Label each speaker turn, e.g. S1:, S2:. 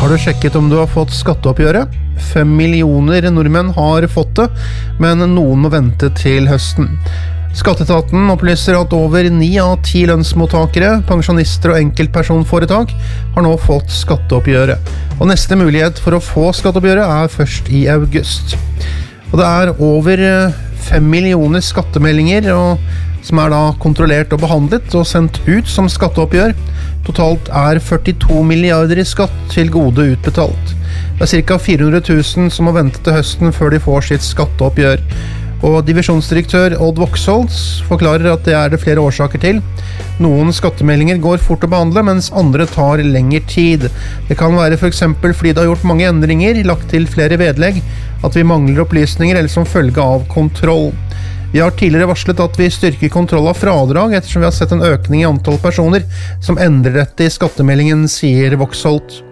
S1: Har du sjekket om du har fått skatteoppgjøret? 5 millioner nordmenn har fått det, men noen må vente til høsten. Skatteetaten opplyser at over 9 av 10 lønnsmottakere, pensjonister og enkeltpersonforetak har nå fått skatteoppgjøret. Og neste mulighet for å få skatteoppgjøret er først i august. Og det er over 5 millioner skattemeldinger som er da kontrollert og behandlet og sendt ut som skatteoppgjør. Totalt er 42 milliarder i skatt til gode utbetalt. Det er ca. 400 000 som må vente til høsten før de får sitt skatteoppgjør. Og divisjonsdirektør Odd Voksholt forklarer at det er det flere årsaker til. Noen skattemeldinger går fort å behandle, mens andre tar lengre tid. Det kan være for eksempel fordi det har gjort mange endringer, lagt til flere vedlegg, at vi mangler opplysninger eller som følge av kontroll. Vi har tidligere varslet at vi styrker kontroll av fradrag ettersom vi har sett en økning i antall personer som endrer dette i skattemeldingen, sier Voksholt.